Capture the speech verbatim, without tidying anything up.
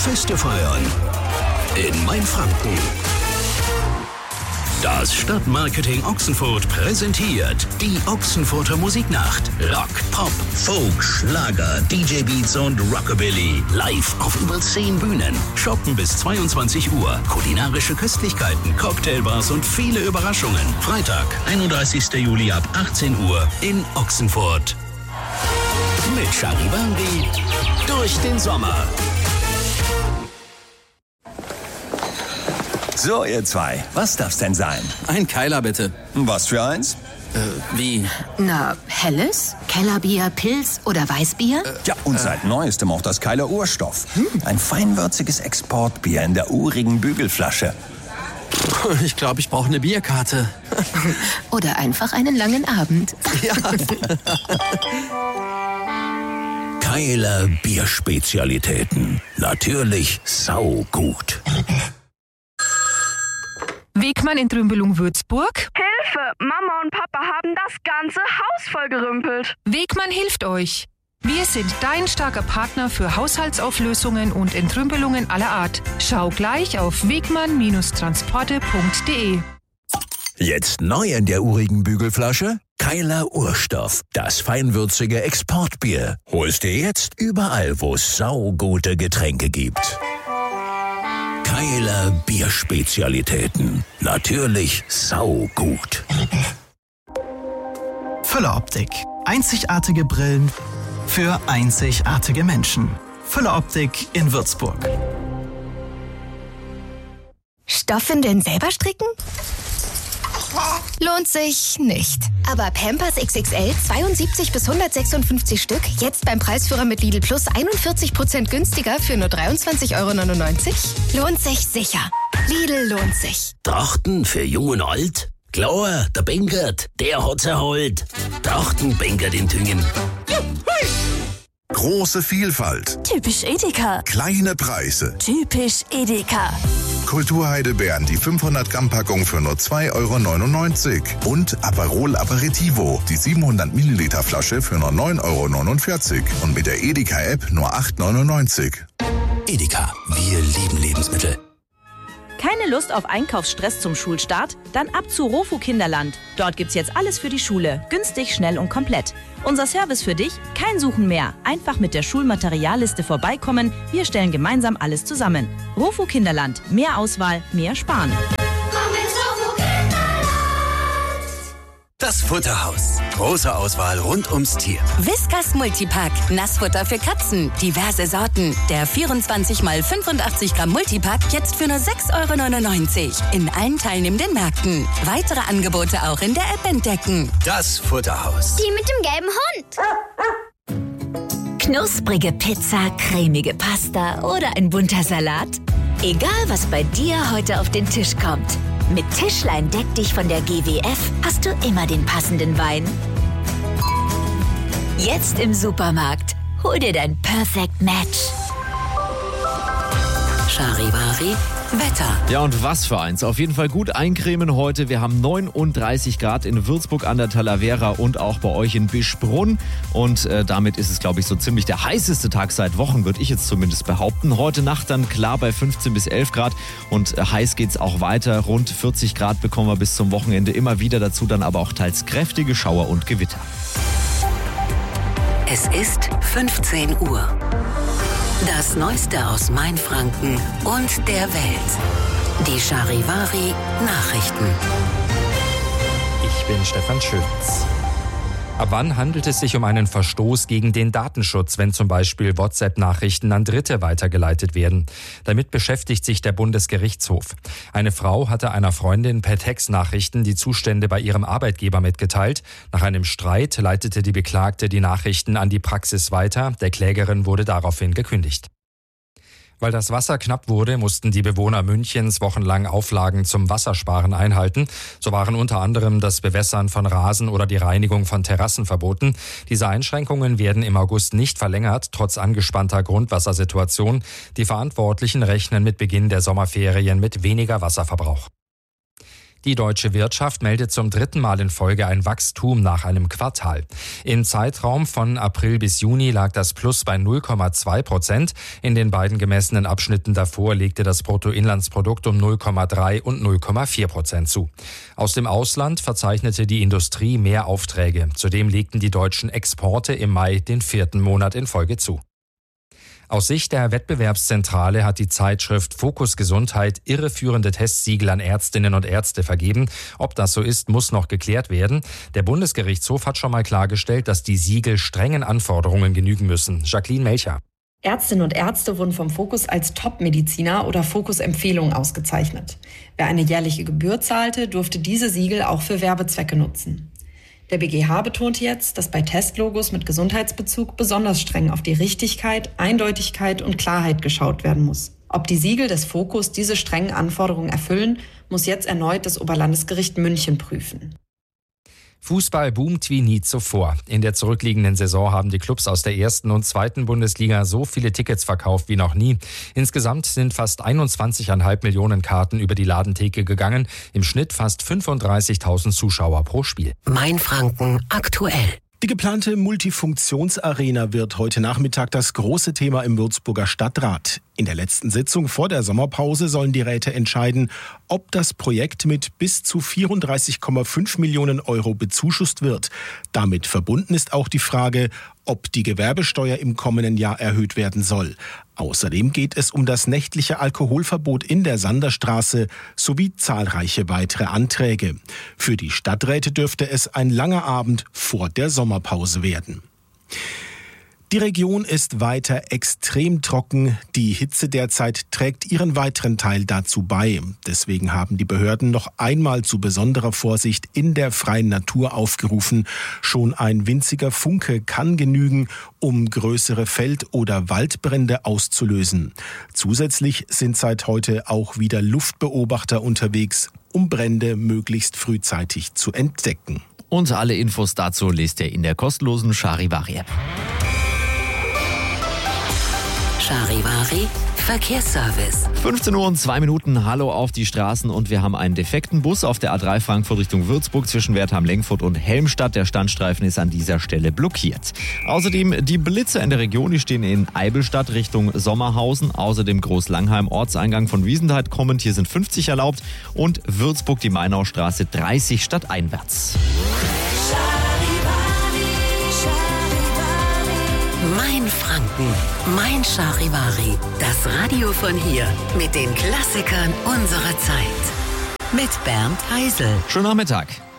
Feste feiern in Mainfranken. Das Stadtmarketing Ochsenfurt präsentiert die Ochsenfurter Musiknacht. Rock, Pop, Folk, Schlager, D J Beats und Rockabilly. Live auf über zehn Bühnen. Shoppen bis zweiundzwanzig Uhr. Kulinarische Köstlichkeiten, Cocktailbars und viele Überraschungen. Freitag, einunddreißigster Juli ab achtzehn Uhr in Ochsenfurt. Mit Charivari durch den Sommer. So, ihr zwei, was darf's denn sein? Ein Keiler, bitte. Was für eins? Äh, wie? Na, helles? Kellerbier, Pils oder Weißbier? Äh, ja, und seit neuestem auch das Keiler Urstoff. Hm. Ein feinwürziges Exportbier in der urigen Bügelflasche. Ich glaube, ich brauche eine Bierkarte. Oder einfach einen langen Abend. Ja. Keiler Bierspezialitäten. Natürlich saugut. Wegmann in Trümbelung-Würzburg. Hilfe! Mama und Papa haben das ganze Haus vollgerümpelt. Wegmann hilft euch. Wir sind dein starker Partner für Haushaltsauflösungen und Entrümpelungen aller Art. Schau gleich auf wegmann Transporte punkt de. Jetzt neu in der urigen Bügelflasche? Keiler Urstoff, das feinwürzige Exportbier. Holst dir jetzt überall, wo es saugute Getränke gibt. Keiler Bierspezialitäten. Natürlich saugut. Füller Optik. Einzigartige Brillen für einzigartige Menschen. Füller Optik in Würzburg. Stoffwindeln selber stricken? Lohnt sich nicht. Aber Pampers X X L zweiundsiebzig bis hundertsechsundfünfzig Stück, jetzt beim Preisführer mit Lidl Plus einundvierzig Prozent günstiger für nur dreiundzwanzig Euro neunundneunzig? Lohnt sich sicher. Lidl lohnt sich. Trachten für Jung und Alt? Klar, der Benkert, der hat's erholt. Trachten Benkert in Tüngen. Große Vielfalt. Typisch Edeka. Kleine Preise. Typisch Edeka. Kulturheidelbeeren, die fünfhundert Gramm Packung für nur zwei Euro neunundneunzig. Und Aperol Aperitivo, die siebenhundert Milliliter Flasche für nur neun Euro neunundvierzig. Und mit der Edeka-App nur acht Euro neunundneunzig. Edeka, wir lieben Lebensmittel. Keine Lust auf Einkaufsstress zum Schulstart? Dann ab zu Rofu Kinderland. Dort gibt's jetzt alles für die Schule. Günstig, schnell und komplett. Unser Service für dich? Kein Suchen mehr. Einfach mit der Schulmaterialliste vorbeikommen. Wir stellen gemeinsam alles zusammen. Rofu Kinderland. Mehr Auswahl, mehr Sparen. Das Futterhaus. Große Auswahl rund ums Tier. Whiskas Multipack. Nassfutter für Katzen. Diverse Sorten. Der vierundzwanzig mal fünfundachtzig Gramm Multipack jetzt für nur sechs Euro neunundneunzig. In allen teilnehmenden Märkten. Weitere Angebote auch in der App entdecken. Das Futterhaus. Die mit dem gelben Hund. Knusprige Pizza, cremige Pasta oder ein bunter Salat? Egal, was bei dir heute auf den Tisch kommt. Mit Tischlein deck dich von der G W F hast du immer den passenden Wein. Jetzt im Supermarkt. Hol dir dein Perfect Match. Charivari Wetter. Ja, und was für eins. Auf jeden Fall gut eincremen heute. Wir haben neununddreißig Grad in Würzburg an der Talavera und auch bei euch in Bischbrunn. Und äh, damit ist es, glaube ich, so ziemlich der heißeste Tag seit Wochen, würde ich jetzt zumindest behaupten. Heute Nacht dann klar bei fünfzehn bis elf Grad und äh, heiß geht's auch weiter. Rund vierzig Grad bekommen wir bis zum Wochenende immer wieder. Dazu dann aber auch teils kräftige Schauer und Gewitter. Es ist fünfzehn Uhr. Das Neueste aus Mainfranken und der Welt. Die Charivari Nachrichten. Ich bin Stefan Schütz. Ab wann handelt es sich um einen Verstoß gegen den Datenschutz, wenn zum Beispiel WhatsApp-Nachrichten an Dritte weitergeleitet werden? Damit beschäftigt sich der Bundesgerichtshof. Eine Frau hatte einer Freundin per Textnachrichten die Zustände bei ihrem Arbeitgeber mitgeteilt. Nach einem Streit leitete die Beklagte die Nachrichten an die Praxis weiter. Der Klägerin wurde daraufhin gekündigt. Weil das Wasser knapp wurde, mussten die Bewohner Münchens wochenlang Auflagen zum Wassersparen einhalten. So waren unter anderem das Bewässern von Rasen oder die Reinigung von Terrassen verboten. Diese Einschränkungen werden im August nicht verlängert, trotz angespannter Grundwassersituation. Die Verantwortlichen rechnen mit Beginn der Sommerferien mit weniger Wasserverbrauch. Die deutsche Wirtschaft meldet zum dritten Mal in Folge ein Wachstum nach einem Quartal. Im Zeitraum von April bis Juni lag das Plus bei null Komma zwei Prozent. In den beiden gemessenen Abschnitten davor legte das Bruttoinlandsprodukt um null Komma drei und null Komma vier Prozent zu. Aus dem Ausland verzeichnete die Industrie mehr Aufträge. Zudem legten die deutschen Exporte im Mai den vierten Monat in Folge zu. Aus Sicht der Wettbewerbszentrale hat die Zeitschrift Fokus Gesundheit irreführende Testsiegel an Ärztinnen und Ärzte vergeben. Ob das so ist, muss noch geklärt werden. Der Bundesgerichtshof hat schon mal klargestellt, dass die Siegel strengen Anforderungen genügen müssen. Jacqueline Melcher. Ärztinnen und Ärzte wurden vom Fokus als Top-Mediziner oder Fokus-Empfehlung ausgezeichnet. Wer eine jährliche Gebühr zahlte, durfte diese Siegel auch für Werbezwecke nutzen. Der B G H betont jetzt, dass bei Testlogos mit Gesundheitsbezug besonders streng auf die Richtigkeit, Eindeutigkeit und Klarheit geschaut werden muss. Ob die Siegel des Fokus diese strengen Anforderungen erfüllen, muss jetzt erneut das Oberlandesgericht München prüfen. Fußball boomt wie nie zuvor. In der zurückliegenden Saison haben die Clubs aus der ersten und zweiten Bundesliga so viele Tickets verkauft wie noch nie. Insgesamt sind fast einundzwanzig Komma fünf Millionen Karten über die Ladentheke gegangen. Im Schnitt fast fünfunddreißigtausend Zuschauer pro Spiel. Mainfranken aktuell. Die geplante Multifunktionsarena wird heute Nachmittag das große Thema im Würzburger Stadtrat. In der letzten Sitzung vor der Sommerpause sollen die Räte entscheiden, ob das Projekt mit bis zu vierunddreißig Komma fünf Millionen Euro bezuschusst wird. Damit verbunden ist auch die Frage, ob die Gewerbesteuer im kommenden Jahr erhöht werden soll. Außerdem geht es um das nächtliche Alkoholverbot in der Sanderstraße sowie zahlreiche weitere Anträge. Für die Stadträte dürfte es ein langer Abend vor der Sommerpause werden. Die Region ist weiter extrem trocken. Die Hitze derzeit trägt ihren weiteren Teil dazu bei. Deswegen haben die Behörden noch einmal zu besonderer Vorsicht in der freien Natur aufgerufen. Schon ein winziger Funke kann genügen, um größere Feld- oder Waldbrände auszulösen. Zusätzlich sind seit heute auch wieder Luftbeobachter unterwegs, um Brände möglichst frühzeitig zu entdecken. Und alle Infos dazu lest ihr in der kostenlosen Charivari-App. Charivari Verkehrsservice. fünfzehn Uhr und zwei Minuten, hallo auf die Straßen und wir haben einen defekten Bus auf der A drei Frankfurt Richtung Würzburg zwischen Wertheim-Lengfurt und Helmstadt. Der Standstreifen ist an dieser Stelle blockiert. Außerdem die Blitze in der Region, die stehen in Eibelstadt Richtung Sommerhausen. Außerdem Großlangheim, Ortseingang von Wiesenthal kommend, hier sind fünfzig erlaubt und Würzburg die Mainaustraße dreißig stadteinwärts. Mainfranken, Mein Charivari. Das Radio von hier mit den Klassikern unserer Zeit. Mit Bernd Heisel. Schönen Nachmittag.